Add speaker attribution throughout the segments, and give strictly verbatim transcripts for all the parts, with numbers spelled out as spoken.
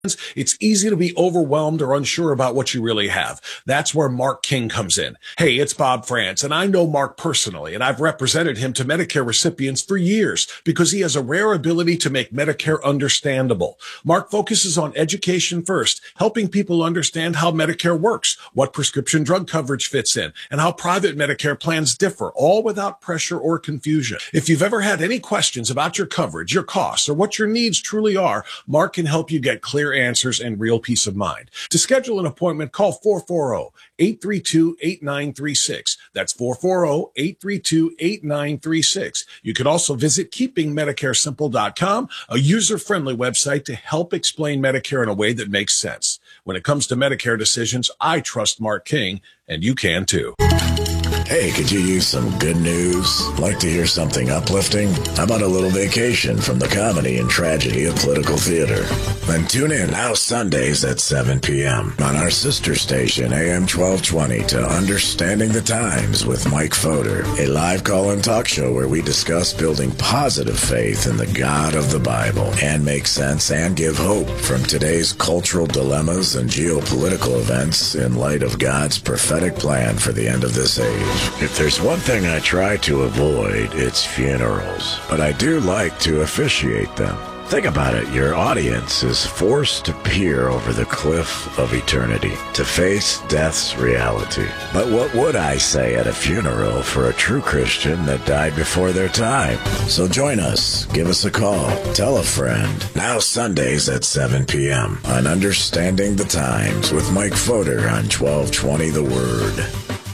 Speaker 1: It's easy to be overwhelmed or unsure about what you really have. That's where Mark King comes in. Hey, it's Bob France, and I know Mark personally, and I've represented him to Medicare recipients for years because he has a rare ability to make Medicare understandable. Mark focuses on education first, helping people understand how Medicare works, what prescription drug coverage fits in, and how private Medicare plans differ, all without pressure or confusion. If you've ever had any questions about your coverage, your costs, or what your needs truly are, Mark can help you get clear answers and real peace of mind. To schedule an appointment, call four four zero, eight three two, eight nine three six. That's four four zero, eight three two, eight nine three six. You can also visit keeping medicare simple dot com, a user-friendly website to help explain Medicare in a way that makes sense. When it comes to Medicare decisions, I trust Mark King, and you can too.
Speaker 2: Hey, could you use some good news? Like to hear something uplifting? How about a little vacation from the comedy and tragedy of political theater? Then tune in now Sundays at seven p.m. on our sister station, A M twelve twenty, to Understanding the Times with Mike Fodor, a live call-in talk show where we discuss building positive faith in the God of the Bible and make sense and give hope from today's cultural dilemmas and geopolitical events in light of God's prophetic plan for the end of this age. If there's one thing I try to avoid, it's funerals. But I do like to officiate them. Think about it. Your audience is forced to peer over the cliff of eternity, to face death's reality. But what would I say at a funeral for a true Christian that died before their time? So join us. Give us a call. Tell a friend. Now Sundays at seven p.m. on Understanding the Times with Mike Fodor on twelve twenty The Word.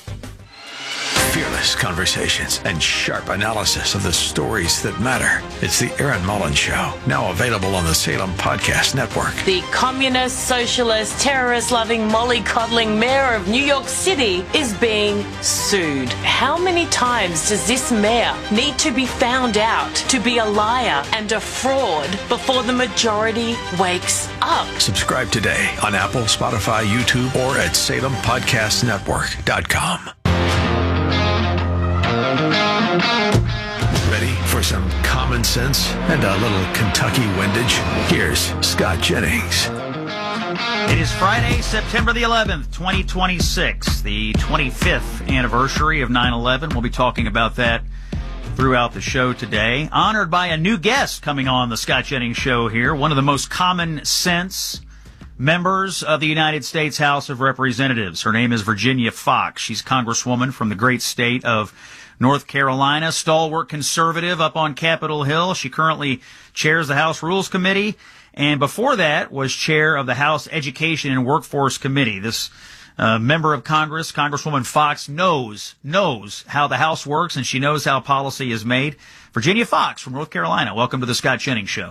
Speaker 3: Fearless conversations and sharp analysis of the stories that matter. It's the Aaron Mullins Show, now available on the Salem Podcast Network.
Speaker 4: The communist, socialist, terrorist-loving, mollycoddling mayor of New York City is being sued. How many times does this mayor need to be found out to be a liar and a fraud before the majority wakes up?
Speaker 3: Subscribe today on Apple, Spotify, YouTube, or at salem podcast network dot com. Ready for some common sense and a little Kentucky windage? Here's Scott Jennings.
Speaker 5: It is Friday, September the eleventh, twenty twenty-six, the twenty-fifth anniversary of nine eleven. We'll be talking about that throughout the show today. Honored by a new guest coming on the Scott Jennings Show here, one of the most common sense members of the United States House of Representatives. Her name is Virginia Foxx. She's Congresswoman from the great state of North Carolina, stalwart conservative up on Capitol Hill. She currently chairs the House Rules Committee, and before that was chair of the House Education and Workforce Committee. This uh, member of Congress, Congresswoman Foxx, knows knows how the House works, and she knows how policy is made. Virginia Foxx from North Carolina, welcome to the Scott Jennings Show.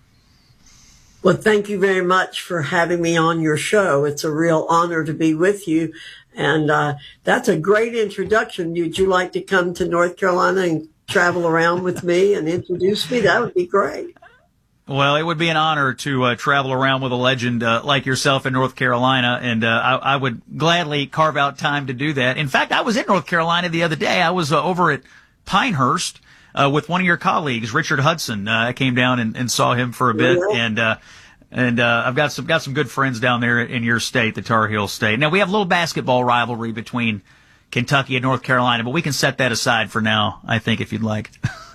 Speaker 6: Well, thank you very much for having me on your show. It's a real honor to be with you. And uh, that's a great introduction. Would you like to come to North Carolina and travel around with me and introduce me? That would be great.
Speaker 5: Well, it would be an honor to uh, travel around with a legend uh, like yourself in North Carolina, and uh, I, I would gladly carve out time to do that. In fact, I was in North Carolina the other day. I was uh, over at Pinehurst uh, with one of your colleagues, Richard Hudson. Uh, I came down and, and saw him for a bit, yeah. and uh, and uh, I've got some got some good friends down there in your state, the Tar Heel State. Now, we have a little basketball rivalry between Kentucky and North Carolina, but we can set that aside for now, I think, if you'd like.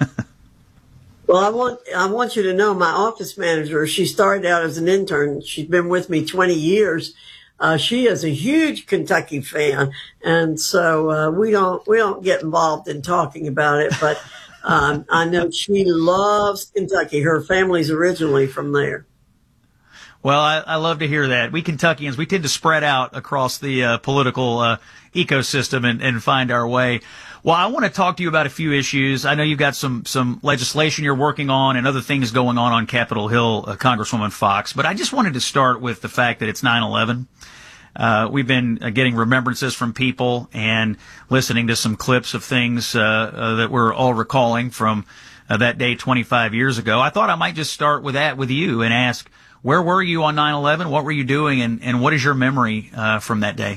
Speaker 6: Well, I want I want you to know my office manager, she started out as an intern. She's been with me twenty years. Uh, she is a huge Kentucky fan, and so uh, we don't we don't get involved in talking about it. But um, I know she loves Kentucky. Her family's originally from there.
Speaker 5: Well, I, I love to hear that. We Kentuckians, we tend to spread out across the uh, political uh, ecosystem and, and find our way. Well, I want to talk to you about a few issues. I know you've got some some legislation you're working on and other things going on on Capitol Hill, uh, Congresswoman Foxx. But I just wanted to start with the fact that it's nine eleven. Uh, we've been uh, getting remembrances from people and listening to some clips of things uh, uh, that we're all recalling from uh, that day twenty-five years ago. I thought I might just start with that with you and ask, where were you on nine eleven? What were you doing, and, and what is your memory uh, from that day?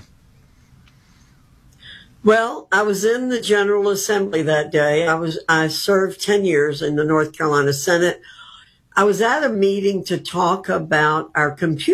Speaker 6: Well, I was in the General Assembly that day. I was I served ten years in the North Carolina Senate. I was at a meeting to talk about our computer.